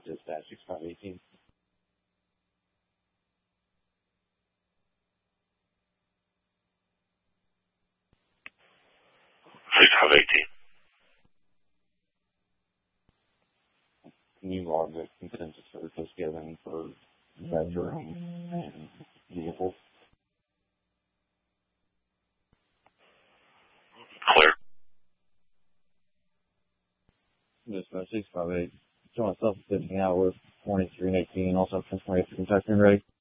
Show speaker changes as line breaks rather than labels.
dispatch 6518.
6518.
Can you log the consensus searches given for bedroom and vehicle?
Clear.
Dispatch 658. Showing myself 15 hours, 23 and 18. Also, 10 20 Kentucky ready.